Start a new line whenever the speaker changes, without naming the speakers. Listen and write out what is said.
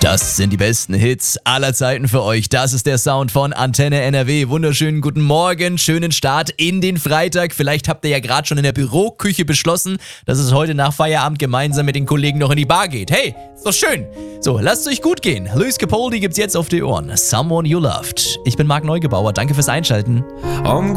Das sind die besten Hits aller Zeiten für euch. Das ist der Sound von Antenne NRW. Wunderschönen guten Morgen, schönen Start in den Freitag. Vielleicht habt ihr ja gerade schon in der Büroküche beschlossen, dass es heute nach Feierabend gemeinsam mit den Kollegen noch in die Bar geht. Hey, ist doch schön. So, lasst es euch gut gehen. Luis Capaldi gibt's jetzt auf die Ohren. Someone You Loved. Ich bin Marc Neugebauer. Danke fürs Einschalten.
I'm